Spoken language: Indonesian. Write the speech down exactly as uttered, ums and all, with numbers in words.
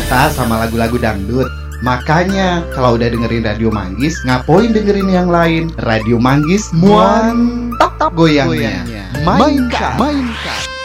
cinta sama lagu-lagu dangdut. Makanya kalau udah dengerin Radio Manggis, ngapain dengerin yang lain? Radio Manggis mantap goyangnya. Mainkan, mainkan.